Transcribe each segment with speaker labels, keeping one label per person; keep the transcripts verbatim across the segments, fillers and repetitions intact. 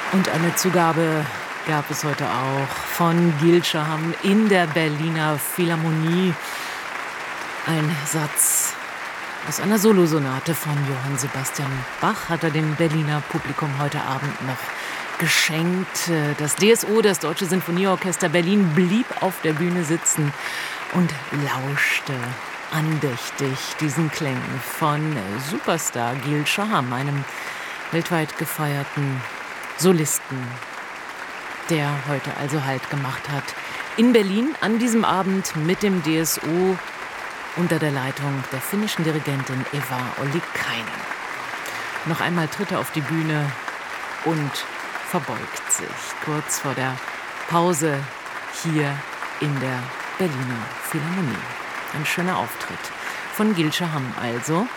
Speaker 1: Und eine Zugabe gab es heute auch von Gil Shaham in der Berliner Philharmonie. Ein Satz aus einer Solosonate von Johann Sebastian Bach hat er dem Berliner Publikum heute Abend noch geschenkt. Das D S O, das Deutsche Sinfonieorchester Berlin, blieb auf der Bühne sitzen und lauschte andächtig diesen Klängen von Superstar Gil Shaham, einem weltweit gefeierten Solisten, der heute also Halt gemacht hat in Berlin an diesem Abend mit dem D S O unter der Leitung der finnischen Dirigentin Eva Ollikainen. Noch einmal tritt er auf die Bühne und verbeugt sich kurz vor der Pause hier in der Berliner Philharmonie. Ein schöner Auftritt von Gil Shaham also.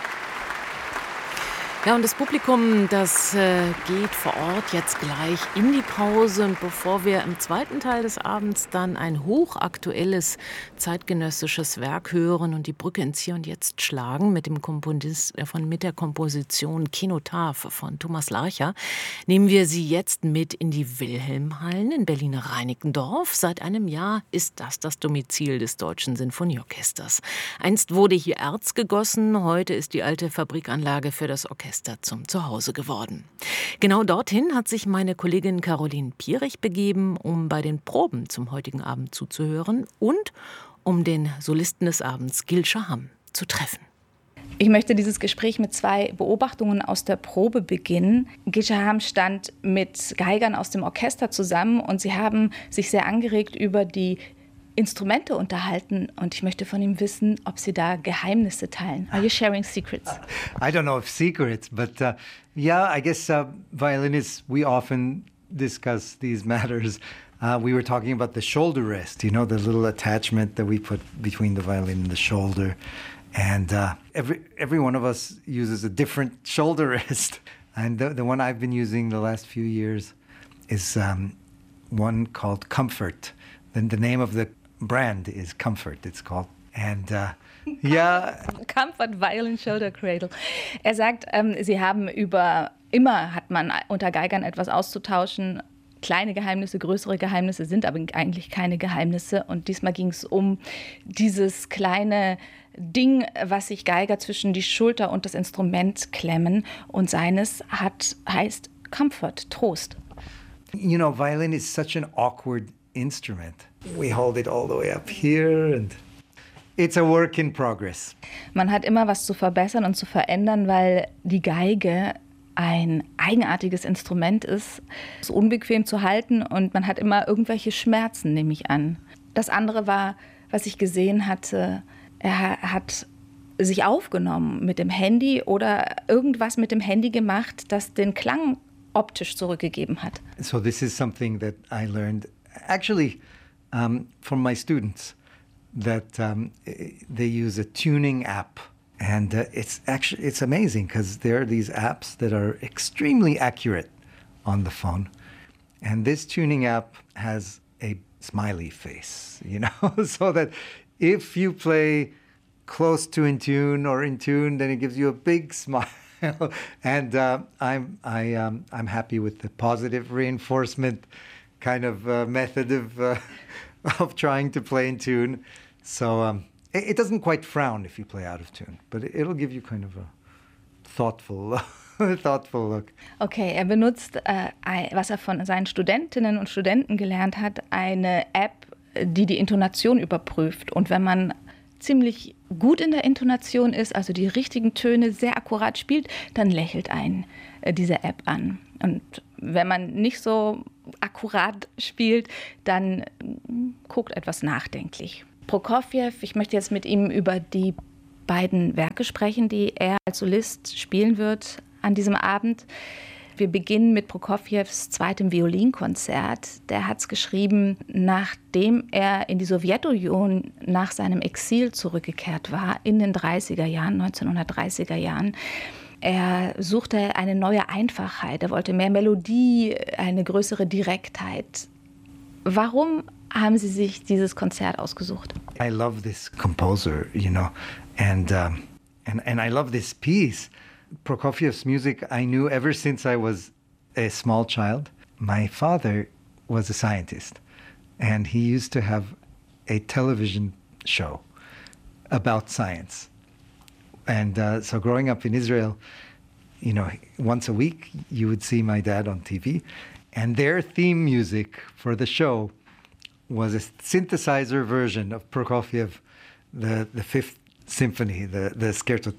Speaker 1: Ja, und das Publikum, das äh, geht vor Ort jetzt gleich in die Pause. Und bevor wir im zweiten Teil des Abends dann ein hochaktuelles zeitgenössisches Werk hören und die Brücke ins Hier und Jetzt schlagen mit dem Komponist, äh, von, mit der Komposition Kenotaph von Thomas Larcher, nehmen wir Sie jetzt mit in die Wilhelmhallen in Berlin-Reinickendorf. Seit einem Jahr ist das das Domizil des Deutschen Sinfonieorchesters. Einst wurde hier Erz gegossen, heute ist die alte Fabrikanlage für das Orchester zum Zuhause geworden. Genau dorthin hat sich meine Kollegin Caroline Pierich begeben, um bei den Proben zum heutigen Abend zuzuhören und um den Solisten des Abends, Gil Shaham, zu treffen.
Speaker 2: Ich möchte dieses Gespräch mit zwei Beobachtungen aus der Probe beginnen. Gil Shaham stand mit Geigern aus dem Orchester zusammen und sie haben sich sehr angeregt über die Instrumente unterhalten und ich möchte von ihm wissen, ob Sie da Geheimnisse teilen. Are you sharing secrets?
Speaker 3: I don't know if secrets, but uh, yeah, I guess uh, violinists, we often discuss these matters. Uh, we were talking about the shoulder rest, you know, the little attachment that we put between the violin and the shoulder. And uh, every every one of us uses a different shoulder rest. And the, the one I've been using the last few years is um, one called Comfort. Then the name of the brand is Comfort, it's called. And uh, yeah.
Speaker 2: Comfort Violin Shoulder Cradle. Er sagt, ähm, sie haben über, immer hat man unter Geigern etwas auszutauschen. Kleine Geheimnisse, größere Geheimnisse sind aber eigentlich keine Geheimnisse. Und diesmal ging es um dieses kleine Ding, was sich Geiger zwischen die Schulter und das Instrument klemmen. Und seines hat, heißt Comfort, Trost.
Speaker 3: You know, violin is such an awkward instrument. We hold it all the way up here and it's a work in progress.
Speaker 2: Man hat immer was zu verbessern und zu verändern, weil die Geige ein eigenartiges Instrument ist, es ist unbequem zu halten und man hat immer irgendwelche Schmerzen, nehme ich an. Das andere war, was ich gesehen hatte, er hat sich aufgenommen mit dem Handy oder irgendwas mit dem Handy gemacht, das den Klang optisch zurückgegeben hat.
Speaker 3: So this is something that I learned actually um, from my students, that um, they use a tuning app. And uh, it's actually, it's amazing because there are these apps that are extremely accurate on the phone. And this tuning app has a smiley face, you know, so that if you play close to in tune or in tune, then it gives you a big smile. And uh, I'm, I, um, I'm happy with the positive reinforcement kind of uh, method of, uh, of trying to play in tune. So um, it, it doesn't quite frown if you play out of tune, but it, it'll give you kind of a thoughtful, thoughtful look.
Speaker 2: Okay, er benutzt, äh, was er von seinen Studentinnen und Studenten gelernt hat, eine App, die die Intonation überprüft. Und wenn man ziemlich gut in der Intonation ist, also die richtigen Töne sehr akkurat spielt, dann lächelt einen äh, diese App an. Und wenn man nicht so akkurat spielt, dann guckt etwas nachdenklich. Prokofjew, ich möchte jetzt mit ihm über die beiden Werke sprechen, die er als Solist spielen wird an diesem Abend. Wir beginnen mit Prokofjews zweitem Violinkonzert. Der hat es geschrieben, nachdem er in die Sowjetunion nach seinem Exil zurückgekehrt war, in den dreißiger Jahren, neunzehnhundertdreißiger Jahren. Er suchte eine neue Einfachheit, er wollte mehr Melodie, eine größere Direktheit. Warum haben Sie sich dieses Konzert ausgesucht?
Speaker 3: I love this composer, you know, and um, and and I love this piece. Prokofiev's music I knew ever since I was a small child. my father was a scientist, and he used to have a television show about science. And uh, so growing up in Israel, you know, once a week you would see my dad on T V, and their theme music for the show was a synthesizer version of Prokofiev, the, the Fifth Symphony, the, the Scherzo.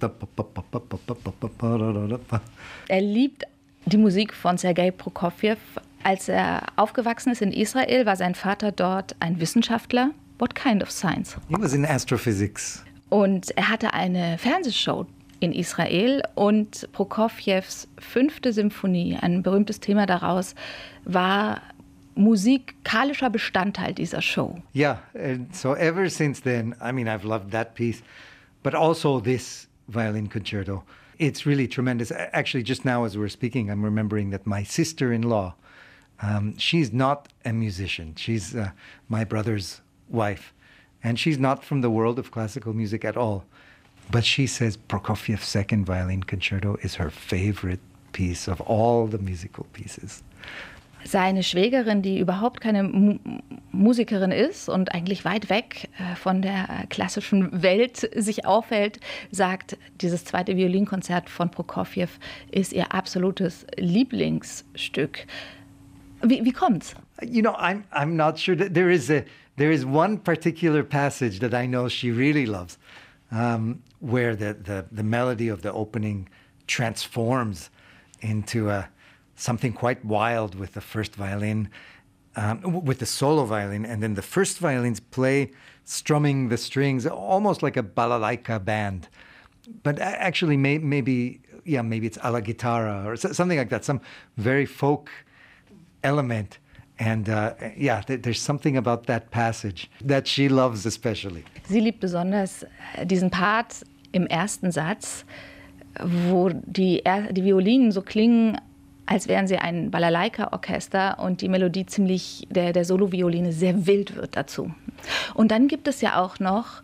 Speaker 2: Er liebt die Musik von Sergei Prokofjew. Als er aufgewachsen ist in Israel, war sein Vater dort ein Wissenschaftler. What kind of science?
Speaker 3: He was in astrophysics.
Speaker 2: Und er hatte eine Fernsehshow in Israel und Prokofjews fünfte Symphonie, ein berühmtes Thema daraus, war musikalischer Bestandteil dieser Show.
Speaker 3: Yeah, and so ever since then, I mean, I've loved that piece, but also this violin concerto. It's really tremendous. Actually, just now as we're speaking, I'm remembering that my sister-in-law, um, she's not a musician. She's uh, my brother's wife, and she's not from the world of classical music at all. But she says Prokofiev's second violin concerto is her favorite piece of all the musical pieces.
Speaker 2: Seine Schwägerin, die überhaupt keine Mu- Musikerin ist und eigentlich weit weg äh, von der klassischen Welt sich aufhält, sagt, dieses zweite Violinkonzert von Prokofjew ist ihr absolutes Lieblingsstück. Wie, wie kommt's?
Speaker 3: You know, I'm I'm not sure that there is a there is one particular passage that I know she really loves, um, where the, the the melody of the opening transforms into a something quite wild with the first violin, um, with the solo violin, and then the first violins play strumming the strings almost like a balalaika band. But actually, may, maybe yeah, maybe it's alla guitarra or something like that, some very folk element. And uh, yeah, there's something about that passage that she loves especially.
Speaker 2: Sie liebt besonders diesen Part im ersten Satz, wo die, die Violinen so klingen, als wären sie ein Balalaika-Orchester und die Melodie ziemlich der, der Solo-Violine sehr wild wird dazu. Und dann gibt es ja auch noch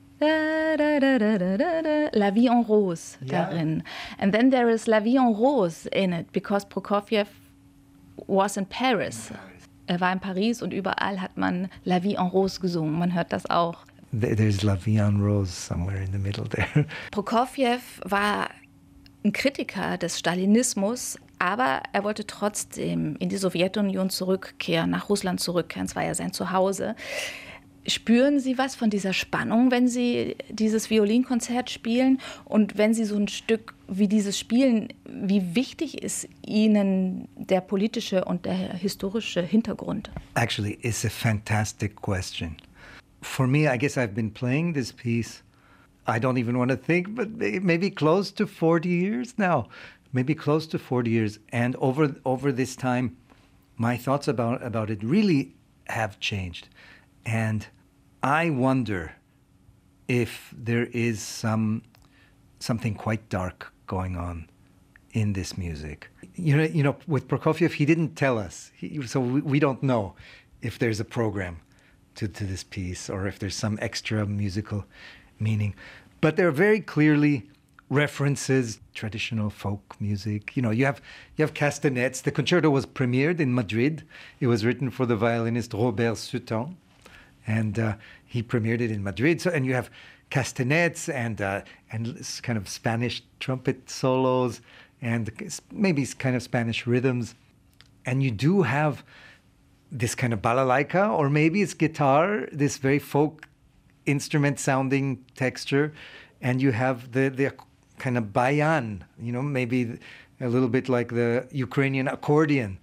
Speaker 2: La Vie en Rose darin. Yeah. And then there is La Vie en Rose in it, because Prokofjew was in Paris. Er war in Paris und überall hat man La Vie en Rose gesungen. Man hört das auch.
Speaker 3: There's La Vie en Rose somewhere in the middle there.
Speaker 2: Prokofjew war ein Kritiker des Stalinismus, aber er wollte trotzdem in die Sowjetunion zurückkehren, nach Russland zurückkehren. Es war ja sein Zuhause. Spüren Sie was von dieser Spannung, wenn Sie dieses Violinkonzert spielen? Und wenn Sie so ein Stück wie dieses spielen, wie wichtig ist Ihnen der politische und der historische Hintergrund?
Speaker 3: Actually, it's a fantastic question. For me, I guess I've been playing this piece, I don't even want to think, but maybe close to forty years now. Maybe close to forty years. And over over this time, my thoughts about, about it really have changed. And I wonder if there is some something quite dark going on in this music. You know, you know, with Prokofjew, he didn't tell us, he, so we, we don't know if there's a program to, to this piece or if there's some extra musical meaning. But there are very clearly references, traditional folk music. You know, you have you have castanets. The concerto was premiered in Madrid. It was written for the violinist Robert Sutton. And uh, he premiered it in Madrid. So, and you have castanets and uh, and kind of Spanish trumpet solos and maybe kind of Spanish rhythms. And you do have this kind of balalaika, or maybe it's guitar, this very folk instrument-sounding texture. And you have the, the kind of bayan, you know, maybe a little bit like the Ukrainian accordion.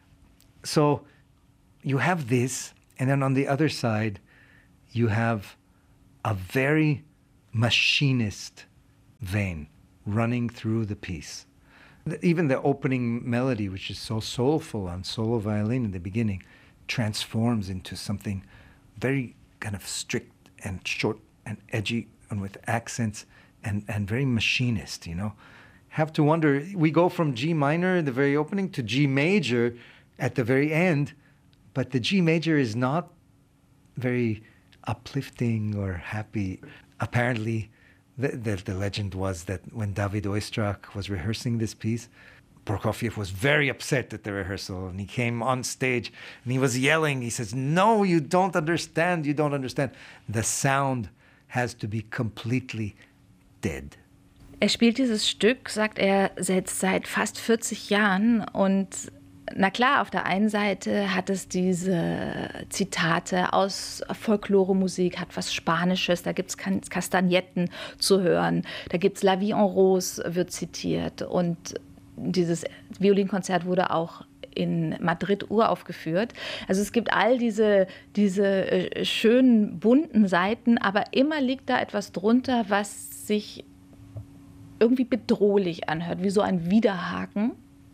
Speaker 3: So you have this. And then on the other side, you have a very machinist vein running through the piece. Even the opening melody, which is so soulful on solo violin in the beginning, transforms into something very kind of strict and short and edgy and with accents and, and very machinist, you know. Have to wonder, we go from G minor in the very opening to G major at the very end. But the G major is not very uplifting or happy. Apparently, the, the, the legend was that when David Oistrakh was rehearsing this piece, Prokofiev was very upset at the rehearsal, and he came on stage and he was yelling. He says, "No, you don't understand. You don't understand. The sound has to be completely dead."
Speaker 2: Er spielt dieses Stück, sagt er, selbst seit fast vierzig Jahren. Und na klar, auf der einen Seite hat es diese Zitate aus Folklore-Musik, hat was Spanisches, da gibt es Kastagnetten zu hören, da gibt es La Vie en Rose, wird zitiert. Und dieses Violinkonzert wurde auch in Madrid uraufgeführt. Also es gibt all diese, diese äh, schönen, bunten Seiten, aber immer liegt da etwas drunter, was sich irgendwie bedrohlich anhört, wie so ein Widerhaken.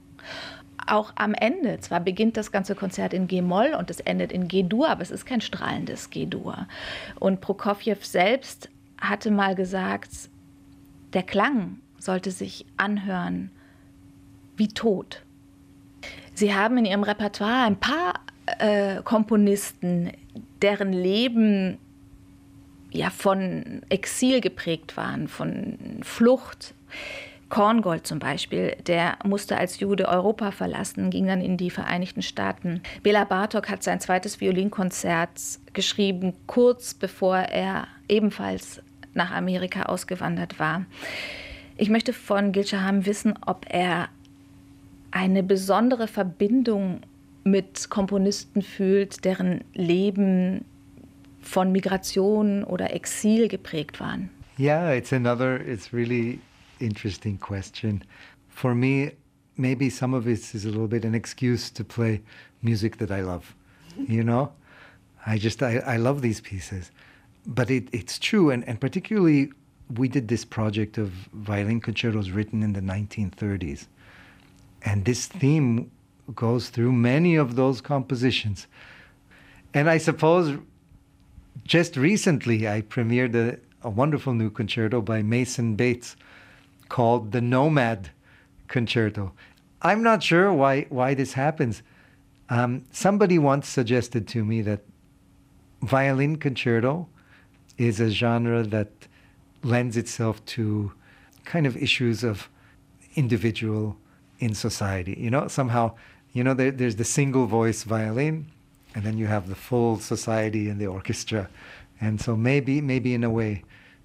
Speaker 2: Auch am Ende, zwar beginnt das ganze Konzert in G-Moll und es endet in G-Dur, aber es ist kein strahlendes G-Dur. Und Prokofjew selbst hatte mal gesagt, der Klang sollte sich anhören wie tot. Sie haben in ihrem Repertoire ein paar äh, Komponisten, deren Leben ja von Exil geprägt waren, von Flucht. Korngold zum Beispiel, der musste als Jude Europa verlassen, ging dann in die Vereinigten Staaten. Bela Bartok hat sein zweites Violinkonzert geschrieben, kurz bevor er ebenfalls nach Amerika ausgewandert war. Ich möchte von Gil Shaham wissen, ob er eine besondere Verbindung mit Komponisten fühlt, deren Leben von Migration oder Exil geprägt waren.
Speaker 3: Yeah, it's another, it's really interesting question. For me, maybe some of it is a little bit an excuse to play music that I love. You know, I just, I, I love these pieces. But it, it's true, and, and particularly we did this project of violin concertos written in the nineteen thirties. And this theme goes through many of those compositions. And I suppose just recently I premiered a, a wonderful new concerto by Mason Bates called the Nomad Concerto. I'm not sure why, why this happens. Um, somebody once suggested to me that violin concerto is a genre that lends itself to kind of issues of individual in society. You know, somehow, you know, there, there's the single voice violin, and then you have the full society and the orchestra. And so maybe, maybe in a way,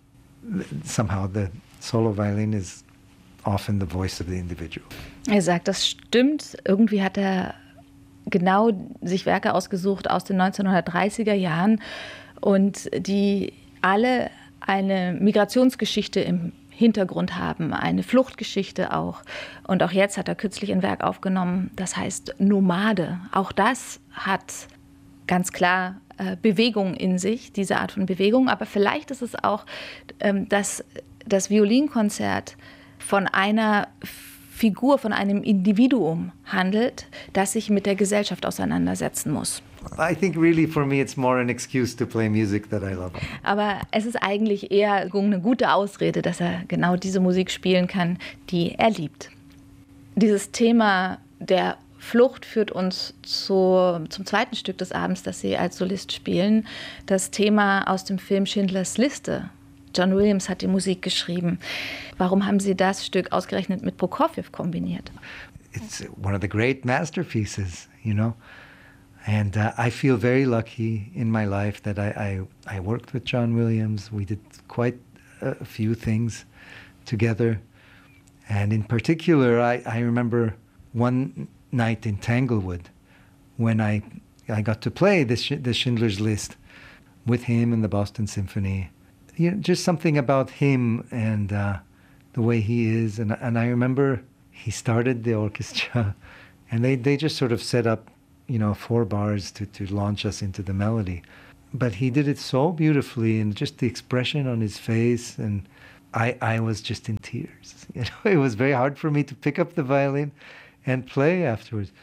Speaker 3: somehow the solo violin is often the voice of the individual.
Speaker 2: Er sagt, das stimmt. Irgendwie hat er genau sich Werke ausgesucht aus den neunzehnhundertdreißiger Jahren und die alle eine Migrationsgeschichte im Hintergrund haben, eine Fluchtgeschichte auch. Und auch jetzt hat er kürzlich ein Werk aufgenommen, das heißt Nomade. Auch das hat ganz klar äh, Bewegung in sich, diese Art von Bewegung. Aber vielleicht ist es auch, ähm, dass das Violinkonzert von einer Figur, von einem Individuum handelt, das sich mit der Gesellschaft auseinandersetzen muss.
Speaker 3: I think really for me it's more an excuse to play music that I love.
Speaker 2: Aber es ist eigentlich eher eine gute Ausrede, dass er genau diese Musik spielen kann, die er liebt. Dieses Thema der Flucht führt uns zu, zum zweiten Stück des Abends, das Sie als Solist spielen. Das Thema aus dem Film Schindlers Liste. John Williams hat die Musik geschrieben. Warum haben Sie das Stück ausgerechnet mit Prokofjew kombiniert?
Speaker 3: It's one of the great masterpieces, you know. And uh, I feel very lucky in my life that I, I, I worked with John Williams. We did quite a few things together. And in particular, I, I remember one night in Tanglewood when I, I got to play the, Sch- the Schindler's List with him and the Boston Symphony. You know, just something about him and uh, the way he is. And, and I remember he started the orchestra and they, they just sort of set up, you know, four bars to, to launch us into the melody. But he did it so beautifully, and just the expression on his face, and I, I was just in tears. You know, it was very hard for me to pick up the violin and play afterwards.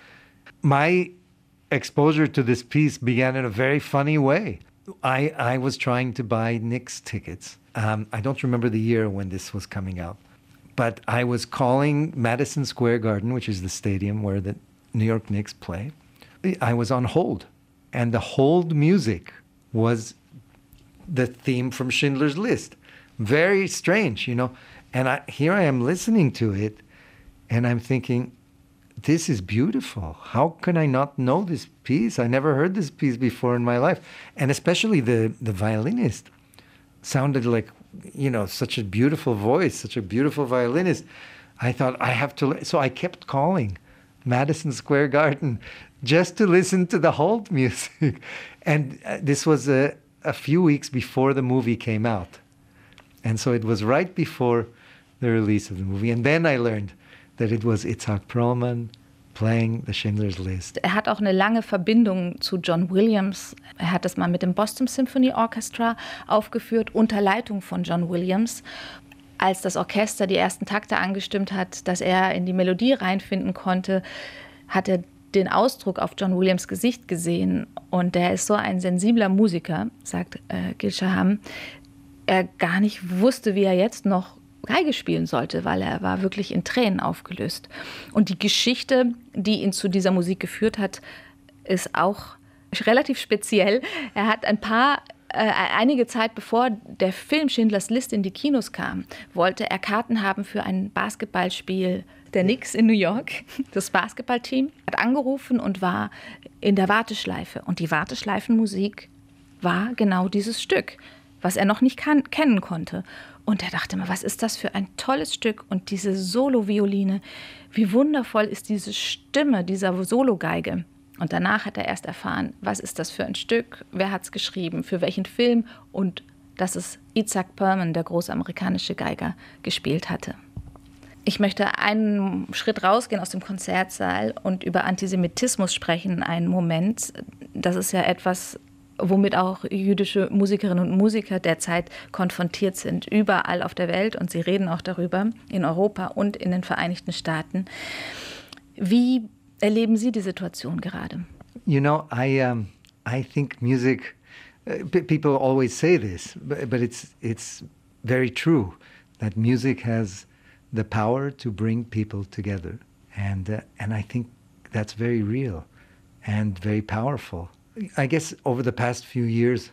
Speaker 3: My exposure to this piece began in a very funny way. I, I was trying to buy Knicks tickets. Um, I don't remember the year when this was coming out, but I was calling Madison Square Garden, which is the stadium where the New York Knicks play. I was on hold, and the hold music was the theme from Schindler's List. Very strange, you know. And I, here I am listening to it, and I'm thinking, this is beautiful. How can I not know this piece? I never heard this piece before in my life. And especially the, the violinist sounded like, you know, such a beautiful voice, such a beautiful violinist. I thought, I have to, li-. So I kept calling Madison Square Garden just to listen to the hold music. And uh, this was a, a few weeks before the movie came out. And so it was right before the release of the movie. And then I learned that it was Itzhak Perlman playing the Schindler's List.
Speaker 2: Er hat auch eine lange Verbindung zu John Williams. Er hat das mal mit dem Boston Symphony Orchestra aufgeführt, unter Leitung von John Williams. Als das Orchester die ersten Takte angestimmt hat, dass er in die Melodie reinfinden konnte, hat er den Ausdruck auf John Williams' Gesicht gesehen. Und der ist so ein sensibler Musiker, sagt äh, Gil Shaham, er gar nicht wusste, wie er jetzt noch Geige spielen sollte, weil er war wirklich in Tränen aufgelöst. Und die Geschichte, die ihn zu dieser Musik geführt hat, ist auch relativ speziell. Er hat ein paar, äh, einige Zeit bevor der Film Schindlers List in die Kinos kam, wollte er Karten haben für ein Basketballspiel der Knicks in New York. Das Basketballteam hat angerufen und war in der Warteschleife. Und die Warteschleifenmusik war genau dieses Stück, was er noch nicht kan- kennen konnte. Und er dachte mir, was ist das für ein tolles Stück? Und diese Solo-Violine, wie wundervoll ist diese Stimme dieser Solo-Geige. Und danach hat er erst erfahren, was ist das für ein Stück, wer hat es geschrieben, für welchen Film und dass es Itzhak Perlman, der große amerikanische Geiger, gespielt hatte. Ich möchte einen Schritt rausgehen aus dem Konzertsaal und über Antisemitismus sprechen, einen Moment. Das ist ja etwas, womit auch jüdische Musikerinnen und Musiker derzeit konfrontiert sind, überall auf der Welt. Und sie reden auch darüber in Europa und in den Vereinigten Staaten. Wie erleben Sie die Situation gerade?
Speaker 3: You know, I, um, I think music, uh, p- people always say this, but, but it's, it's very true, that music has the power to bring people together. And, uh, and I think that's very real and very powerful. I guess over the past few years,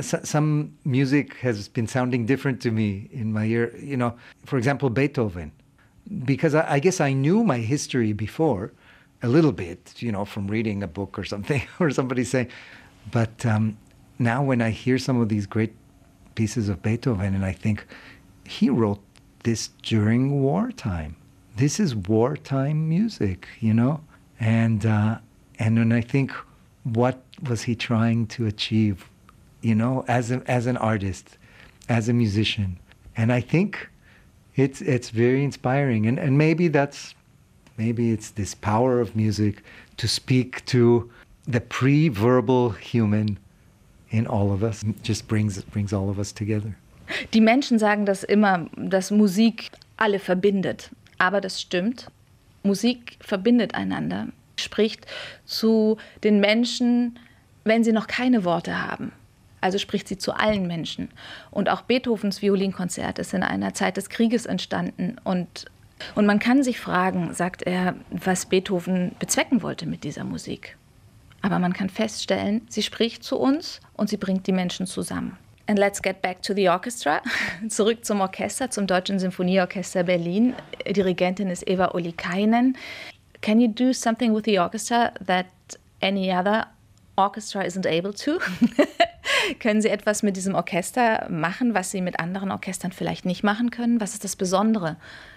Speaker 3: some music has been sounding different to me in my ear. You know, for example, Beethoven, because I, I guess I knew my history before a little bit, you know, from reading a book or something, or somebody saying, but um, now when I hear some of these great pieces of Beethoven and I think, he wrote this during wartime. This is wartime music, you know? And, uh, and when I think, what was he trying to achieve, you know, as a, as an artist, as a musician? And I think it's it's very inspiring. And and maybe that's maybe it's this power of music to speak to the pre-verbal human in all of us. It just brings brings all of us together.
Speaker 2: Die Menschen sagen das immer, dass Musik alle verbindet. Aber das stimmt. Musik verbindet einander. Spricht zu den Menschen, wenn sie noch keine Worte haben. Also spricht sie zu allen Menschen. Und auch Beethovens Violinkonzert ist in einer Zeit des Krieges entstanden. Und, und man kann sich fragen, sagt er, was Beethoven bezwecken wollte mit dieser Musik. Aber man kann feststellen, sie spricht zu uns und sie bringt die Menschen zusammen. And let's get back to the orchestra. Zurück zum Orchester, zum Deutschen Sinfonieorchester Berlin. Dirigentin ist Eva Ollikainen. Can you do something with the orchestra that any other orchestra isn't able to? Können Sie etwas mit diesem Orchester machen, was Sie mit anderen Orchestern vielleicht nicht machen können? Was ist das Besondere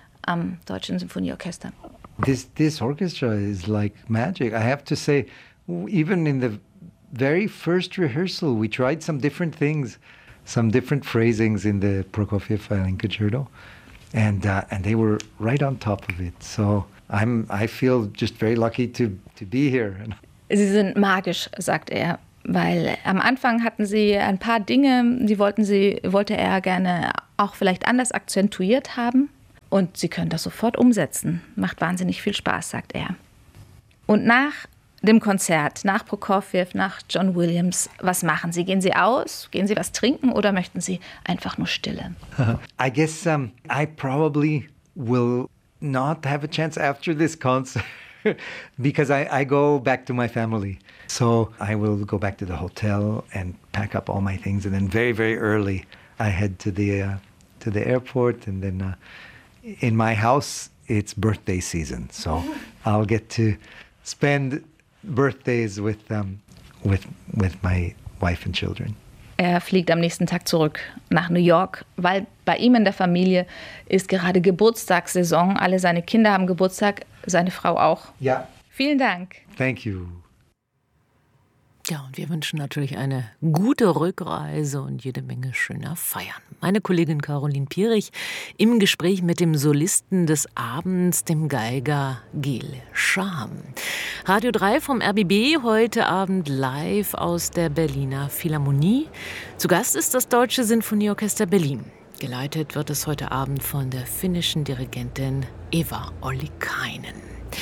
Speaker 2: am Deutschen Sinfonieorchester?
Speaker 3: This this orchestra is like magic. I have to say, even in the very first rehearsal, we tried some different things, some different phrasings in the Prokofiev Violin Concerto, and uh, and they were right on top of it. So I'm I feel just very lucky to to be here.
Speaker 2: Sie sind magisch, sagt er, weil am Anfang hatten sie ein paar Dinge, die wollten sie wollte er gerne auch vielleicht anders akzentuiert haben und sie können das sofort umsetzen. Macht wahnsinnig viel Spaß, sagt er. Und nach dem Konzert, nach Prokofiev, nach John Williams, was machen Sie? Gehen Sie aus? Gehen Sie was trinken oder möchten Sie einfach nur Stille?
Speaker 3: I guess um, I probably will not have a chance after this concert because I, I go back to my family. So I will go back to the hotel and pack up all my things, and then very, very early I head to the uh, to the airport, and then uh, in my house it's birthday season, so I'll get to spend birthdays with um, with with my wife and children.
Speaker 2: Er fliegt am nächsten Tag zurück nach New York, weil bei ihm in der Familie ist gerade Geburtstagssaison. Alle seine Kinder haben Geburtstag, seine Frau auch.
Speaker 3: Ja.
Speaker 2: Vielen Dank.
Speaker 3: Thank you.
Speaker 1: Ja, und wir wünschen natürlich eine gute Rückreise und jede Menge schöner Feiern. Meine Kollegin Caroline Pierich im Gespräch mit dem Solisten des Abends, dem Geiger Gil Shaham. Radio drei vom R B B, heute Abend live aus der Berliner Philharmonie. Zu Gast ist das Deutsche Sinfonieorchester Berlin. Geleitet wird es heute Abend von der finnischen Dirigentin Eva Ollikainen.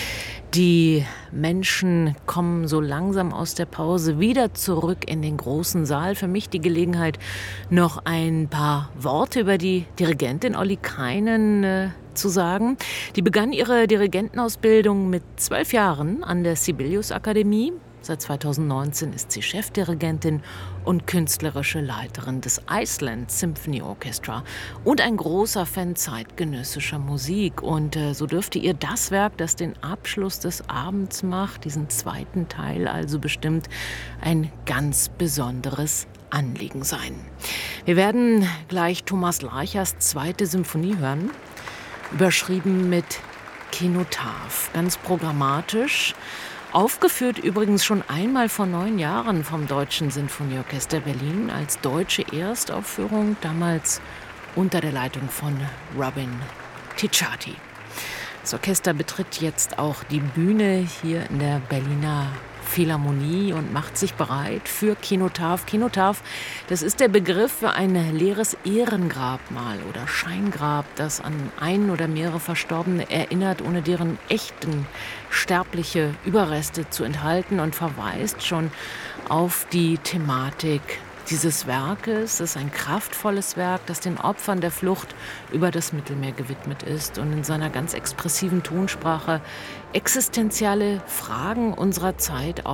Speaker 1: Die Menschen kommen so langsam aus der Pause wieder zurück in den großen Saal. Für mich die Gelegenheit, noch ein paar Worte über die Dirigentin Ollikainen äh, zu sagen. Die begann ihre Dirigentenausbildung mit zwölf Jahren an der Sibelius Akademie. Seit zweitausendneunzehn ist sie Chefdirigentin und künstlerische Leiterin des Iceland Symphony Orchestra und ein großer Fan zeitgenössischer Musik. Und äh, so dürfte ihr das Werk, das den Abschluss des Abends macht, diesen zweiten Teil also bestimmt, ein ganz besonderes Anliegen sein. Wir werden gleich Thomas Larchers zweite Symphonie hören, überschrieben mit Kenotaph, ganz programmatisch. Aufgeführt übrigens schon einmal vor neun Jahren vom Deutschen Sinfonieorchester Berlin als deutsche Erstaufführung, damals unter der Leitung von Robin Ticciati. Das Orchester betritt jetzt auch die Bühne hier in der Berliner Philharmonie und macht sich bereit für Kenotaph. Kenotaph, das ist der Begriff für ein leeres Ehrengrabmal oder Scheingrab, das an einen oder mehrere Verstorbene erinnert, ohne deren echten sterbliche Überreste zu enthalten, und verweist schon auf die Thematik dieses Werkes. Es ist ein kraftvolles Werk, das den Opfern der Flucht über das Mittelmeer gewidmet ist und in seiner ganz expressiven Tonsprache existenzielle Fragen unserer Zeit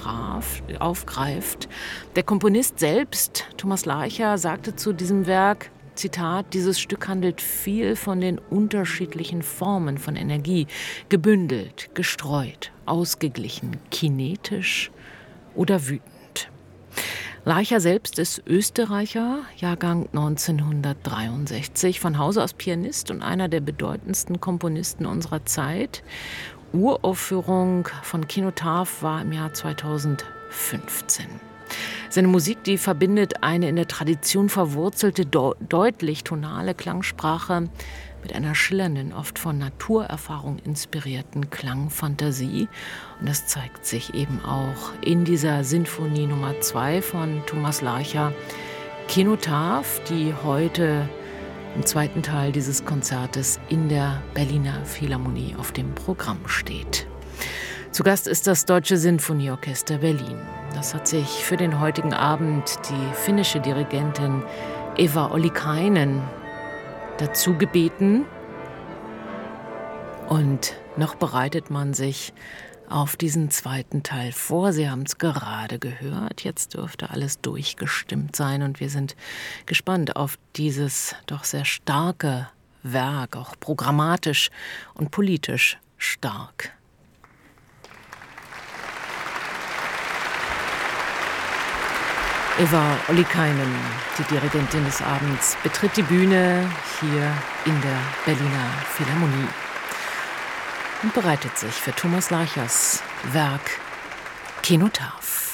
Speaker 1: aufgreift. Der Komponist selbst, Thomas Larcher, sagte zu diesem Werk, Zitat, dieses Stück handelt viel von den unterschiedlichen Formen von Energie, gebündelt, gestreut, ausgeglichen, kinetisch oder wütend. Larcher selbst ist Österreicher, Jahrgang neunzehnhundertdreiundsechzig, von Hause aus Pianist und einer der bedeutendsten Komponisten unserer Zeit. Uraufführung von Kenotaph war im Jahr zweitausendfünfzehn. Seine Musik, die verbindet eine in der Tradition verwurzelte, de- deutlich tonale Klangsprache mit einer schillernden, oft von Naturerfahrung inspirierten Klangfantasie. Und das zeigt sich eben auch in dieser Sinfonie Nummer zwei von Thomas Larcher, Kenotaph, die heute im zweiten Teil dieses Konzertes in der Berliner Philharmonie auf dem Programm steht. Zu Gast ist das Deutsche Sinfonieorchester Berlin. Das hat sich für den heutigen Abend die finnische Dirigentin Eva Ollikainen dazu gebeten. Und noch bereitet man sich auf diesen zweiten Teil vor. Sie haben es gerade gehört. Jetzt dürfte alles durchgestimmt sein. Und wir sind gespannt auf dieses doch sehr starke Werk, auch programmatisch und politisch stark. Eva Ollikainen, die Dirigentin des Abends, betritt die Bühne hier in der Berliner Philharmonie und bereitet sich für Thomas Larchers Werk Kenotaph.